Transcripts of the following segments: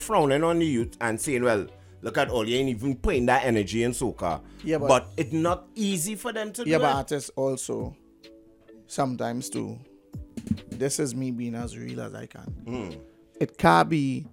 frowning on the youth and saying, well, look at all, you ain't even putting that energy in soca. Yeah, but it's not easy for them to do Yeah, but it. artists also sometimes too. This is me being as real as I can. It can't be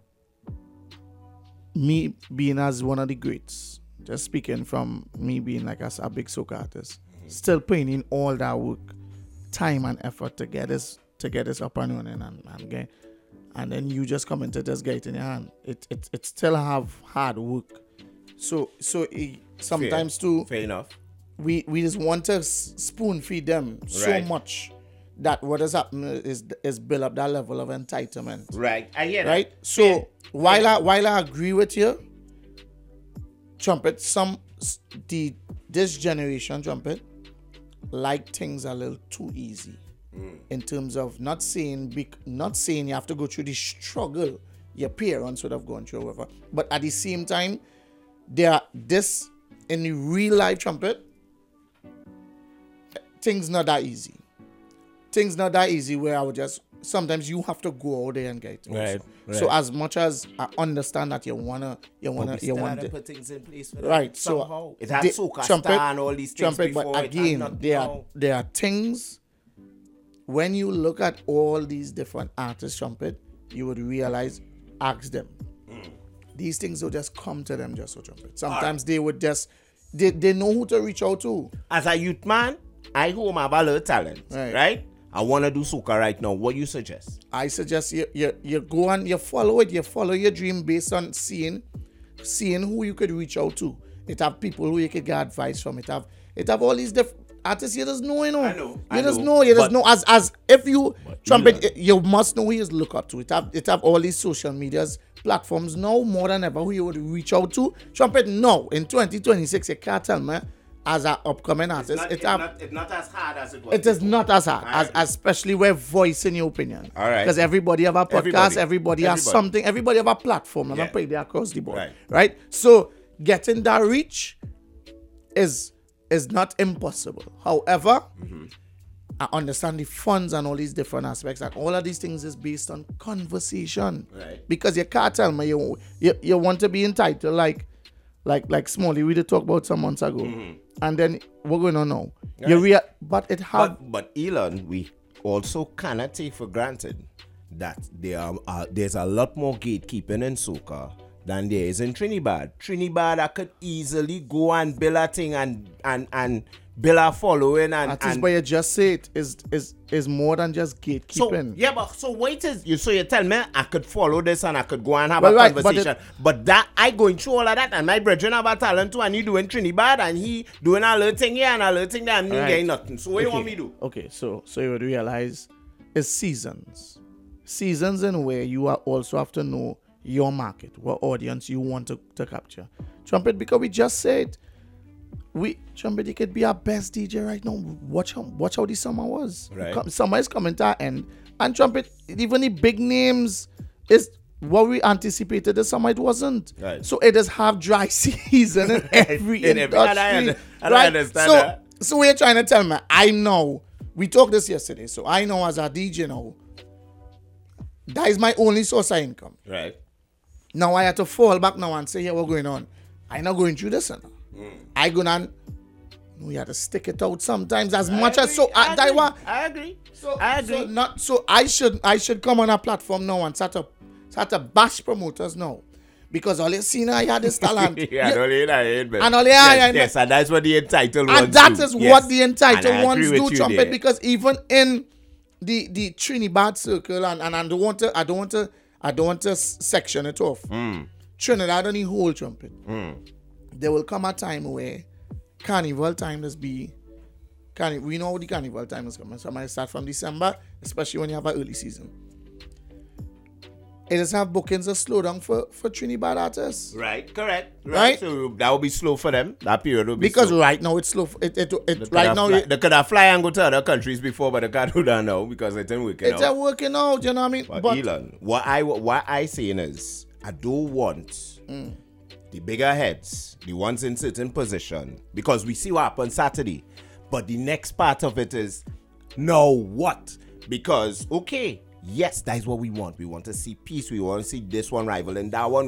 me being as one of the greats. Just speaking from me being like a big soca artist, still putting in all that work, time and effort to get this up and running and then you just come into just get it in your hand. It still have hard work. So sometimes too. Fair enough. We just want to spoon feed them so much that what has happened is build up that level of entitlement. Right. I hear that. Right? So while I agree with you, trumpet, this generation trumpet like things a little too easy in terms of not saying you have to go through the struggle your parents would have gone through, whatever. But at the same time, this in the real life trumpet, things not that easy. Things not that easy where I would just sometimes you have to go out there and get it. Right. So as much as I understand that you wanna to put things in place for them right. somehow. So it had soca trumpet, star and all these things trumpet, before. but again, it there are things when you look at all these different artists trumpet, you would realize, ask them. These things will just come to them just so trumpet. Sometimes they would just they know who to reach out to. As a youth man, I who have a little talent, right? I want to do soca right now. What you suggest? I suggest you go and you follow it. You follow your dream based on seeing who you could reach out to. It have people who you could get advice from. It have all these different artists you just know, you know. You just know. As if you trumpet, you must know who you look up to. It have all these social medias platforms now more than ever who you would reach out to. Trumpet no. In 2026, you can't tell me. As an upcoming artist, it's not as hard as it was. It is not as hard, as especially where voicing your opinion. All right. Because everybody have a podcast, everybody has something, everybody have a platform, and I play there across the board. Right? So getting that reach is not impossible. However, I understand the funds and all these different aspects, and all of these things is based on conversation. Right. Because you can't tell me you want to be entitled like Smalley we did talk about some months ago, and then we're going on now. Right. But it have. But Elon, we also cannot take for granted that there's a lot more gatekeeping in soca than there is in Trinidad. Trinidad, I could easily go and build a thing and build a following and. But you just say it is more than just gatekeeping. So wait so you tell me I could follow this and I could go and have a conversation. But that I going through all of that and my brethren have a talent too and he doing Trinidad and he doing a little thing here and a little thing there and me getting nothing. So what you want me to do? Okay, so you would realize it's seasons. Seasons in where you are also have to know your market, what audience you want to capture. Trumpet, because we just said Trumpet, you could be our best DJ right now. Watch how this summer was. Right. Summer is coming to an end. And Trumpet, even the big names is what we anticipated this summer. It wasn't. Right. So it does have dry season in every industry. I understand that. So we're trying to tell me, I know, we talked this yesterday, so I know as a DJ now, that is my only source of income. Right. Now I have to fall back now and say, yeah, what's going on? I'm not going through this now. I go on. We have to stick it out sometimes as much as so. I agree. So I should come on a platform now and start to bash promoters now, because all you see now, you have this talent. Yes, and that's what the entitled ones do. And that is what the entitled ones do, Trumpet. Because even in the Trinidad circle, and I don't want to section it off. Trinidad and the whole Trumpet. There will come a time where carnival time is we know the carnival time is coming. So I might start from December, especially when you have an early season. It does have bookings that slow down for Trinidad artists. Right, correct. Right. So that will be slow for them. That period will be because slow. Right now it's slow. They could have fly and go to other countries before, but they can't do that now because it ain't working out. It's not working out, you know what I mean? But Elon, what I saying is, I don't want the bigger heads, the ones in certain position, because we see what happened Saturday. But the next part of it is, now what? Because, okay, Yes, that is what we want. We want to see peace. We want to see this one rivaling that one.